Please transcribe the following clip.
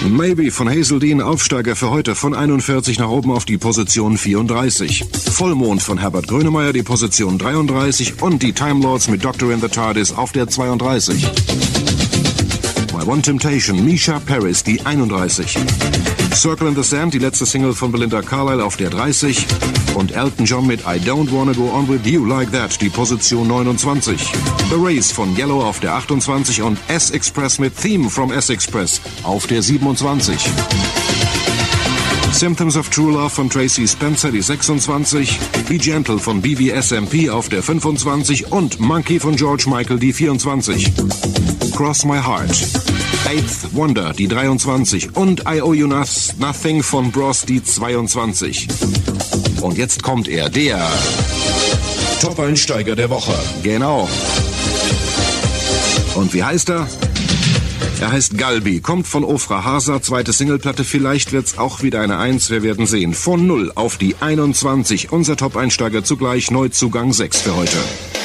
Maybe von Hazel Dean, Aufsteiger für heute von 41 nach oben auf die Position 34. Vollmond von Herbert Grönemeyer, die Position 33 und die Time Lords mit Doctor in the TARDIS auf der 32. My One Temptation, Misha Paris, die 31. Circle in the Sand, die letzte Single von Belinda Carlisle auf der 30. Und Elton John mit I Don't Wanna Go On With You Like That, die Position 29. The Race von Yellow auf der 28 und S-Express mit Theme from S-Express auf der 27. Symptoms of True Love von Tracy Spencer, die 26. Be Gentle von BBSMP auf der 25 und Monkey von George Michael, die 24. Cross My Heart. Eighth Wonder, die 23. Und I Owe You Nothing von Bros, die 22. Und jetzt kommt er, der Top-Einsteiger der Woche. Genau. Und wie heißt er? Er heißt Galbi, kommt von Ofra Hasa, zweite Singleplatte, vielleicht wird's auch wieder eine 1, wir werden sehen. Von 0 auf die 21, unser Top-Einsteiger, zugleich Neuzugang 6 für heute.